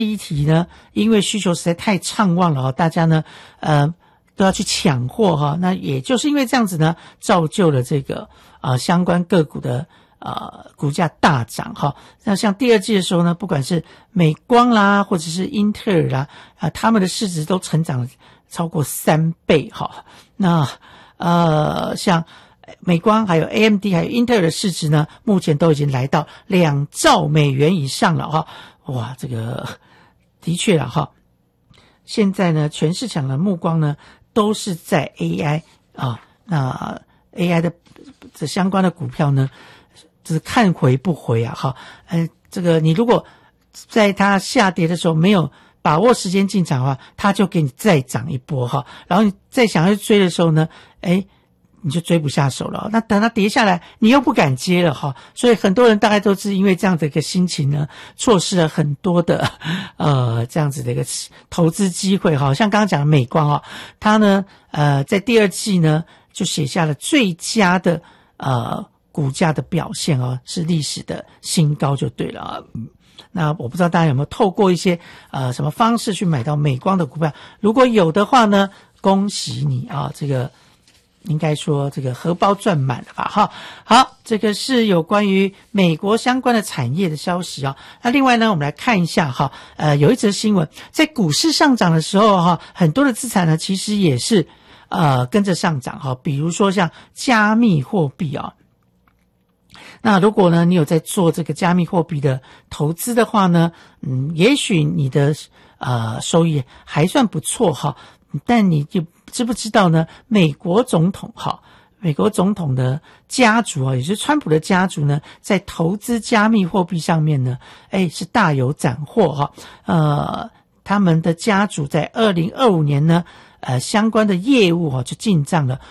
第一题呢，因为需求实在太畅旺了大家呢都要去抢货那也就是因为这样子呢，造就了这个相关个股的股价大涨那像第二季的时候呢，不管是美光啦，或者是英特尔啦他们的市值都成长了超过3倍那像美光还有 AMD 还有英特尔的市值呢，目前都已经来到2兆美元以上了哇，这个的确了现在呢，全市场的目光呢都是在 AI 那 AI 的这相关的股票呢，就是看回不回这个你如果在它下跌的时候没有把握时间进场的话，它就给你再涨一波然后你再想要追的时候呢，你就追不下手了那等它跌下来你又不敢接了所以很多人大概都是因为这样的一个心情呢，错失了很多的这样子的一个投资机会像刚刚讲的美光它呢在第二季呢就写下了最佳的股价的表现是历史的新高就对了那我不知道大家有没有透过一些什么方式去买到美光的股票，如果有的话呢，恭喜你这个应该说这个荷包赚满了吧好，这个是有关于美国相关的产业的消息那另外呢，我们来看一下有一则新闻，在股市上涨的时候很多的资产呢其实也是跟着上涨比如说像加密货币那如果呢你有在做这个加密货币的投资的话呢也许你的收益还算不错但你就知不知道呢，美国总统的家族也就是川普的家族呢，在投资加密货币上面呢是大有斩获他们的家族在2025年呢相关的业务就进账了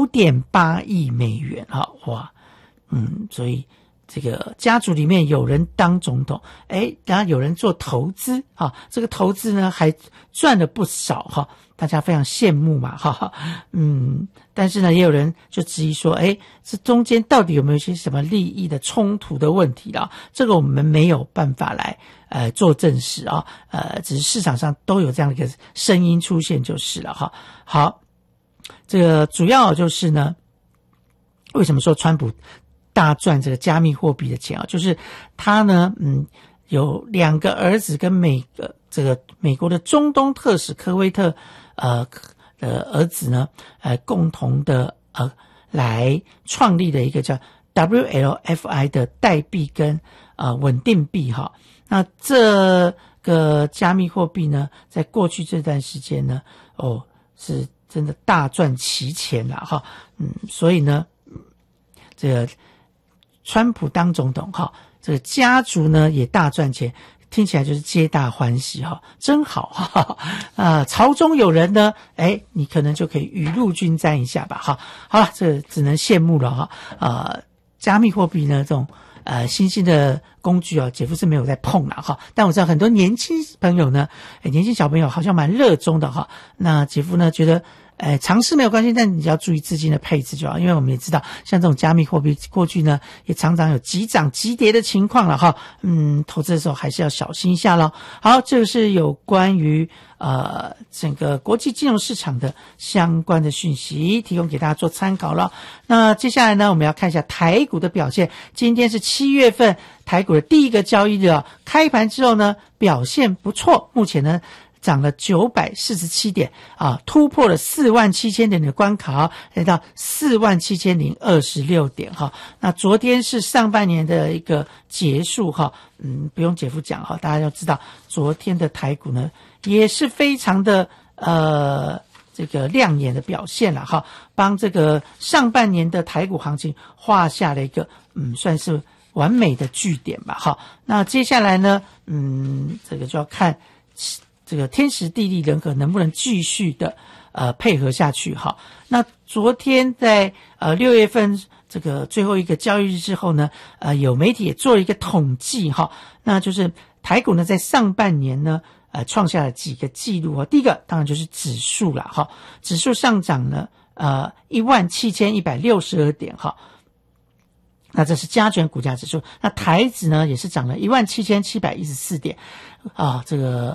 5.8 亿美元哇所以这个家族里面有人当总统当然有人做投资这个投资呢还赚了不少大家非常羡慕嘛但是呢也有人就质疑说这中间到底有没有一些什么利益的冲突的问题这个我们没有办法来做证实只是市场上都有这样的一个声音出现就是了好，这个主要就是呢，为什么说川普大赚这个加密货币的钱就是他呢有2个儿子跟美国的中东特使科威特的儿子呢共同的来创立的一个叫 WLFI 的代币跟稳定币那这个加密货币呢在过去这段时间呢是真的大赚其钱了所以呢这个川普当总统这个家族呢也大赚钱，听起来就是皆大欢喜真好朝中有人呢你可能就可以雨露均沾一下吧好了，这只能羡慕了加密货币呢这种新兴的工具姐夫是没有在碰了但我知道很多年轻朋友呢年轻小朋友好像蛮热衷的那姐夫呢觉得尝试没有关系，但你要注意资金的配置就好，因为我们也知道像这种加密货币过去呢也常常有急涨急跌的情况了投资的时候还是要小心一下咯好，这个是有关于整个国际金融市场的相关的讯息，提供给大家做参考了。那接下来呢，我们要看一下台股的表现。今天是7月份台股的第一个交易日开盘之后呢表现不错，目前呢涨了947点突破了47000点的关卡来到47026点那昨天是上半年的一个结束不用姐夫讲大家要知道昨天的台股呢也是非常的这个亮眼的表现了帮这个上半年的台股行情画下了一个算是完美的句点吧那接下来呢这个就要看这个天时地利人和能不能继续的配合下去那昨天在6月份这个最后一个交易日之后呢有媒体也做了一个统计那就是台股呢在上半年呢创下了几个记录第一个当然就是指数啦指数上涨了17162点那这是加权股价指数。那台指呢也是涨了17714点啊，这个